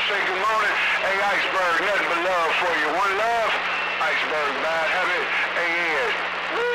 say good morning. Hey, Iceberg, nothing but love for you.